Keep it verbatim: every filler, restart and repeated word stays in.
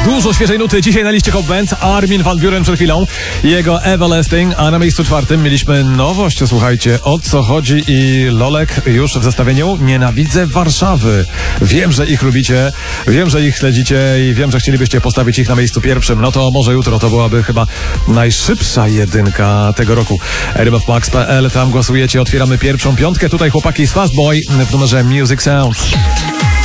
Dużo świeżej nuty dzisiaj na liście Hot Bands. Armin van Buuren przed chwilą, jego Everlasting, a na miejscu czwartym mieliśmy nowość. Słuchajcie, o co chodzi i Lolek już w zestawieniu. Nienawidzę Warszawy. Wiem, że ich lubicie, wiem, że ich śledzicie i wiem, że chcielibyście postawić ich na miejscu pierwszym. No to może jutro to byłaby chyba najszybsza jedynka tego roku. r m f max kropka p l, tam głosujecie. Otwieramy pierwszą piątkę. Tutaj chłopaki z Fastboy w numerze Music Sounds.